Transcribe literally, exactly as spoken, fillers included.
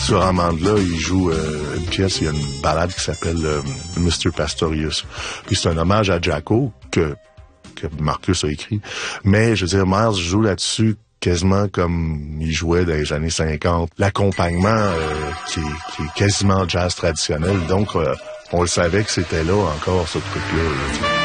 Sur Amandla, il joue euh, une pièce, il y a une ballade qui s'appelle euh, mister Pastorius. Puis c'est un hommage à Jacko que, que Marcus a écrit. Mais, je veux dire, Miles joue là-dessus quasiment comme il jouait dans les années cinquante. L'accompagnement euh, qui, est, qui est quasiment jazz traditionnel. Donc, euh, on le savait que c'était là encore, ce truc-là. Là.